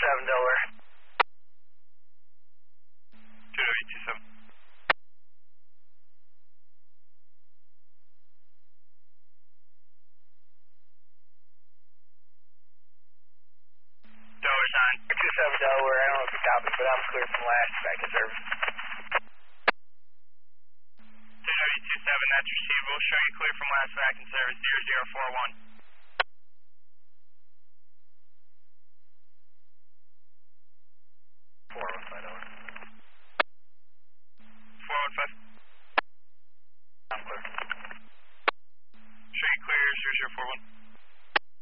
27 Delaware. 2W27. Delaware sign. 27 Delaware, I don't know if you copy, but I'm clear from last back in service. 2W27, that's receivable. Showing you clear from last back in service, 0041.